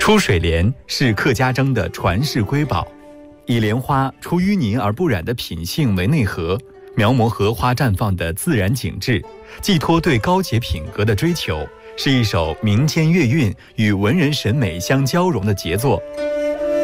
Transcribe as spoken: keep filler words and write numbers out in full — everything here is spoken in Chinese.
出水莲是客家筝的传世瑰宝，以莲花出淤泥而不染的品性为内核，描摹荷花绽放的自然景致，寄托对高洁品格的追求，是一首民间乐韵与文人审美相交融的杰作。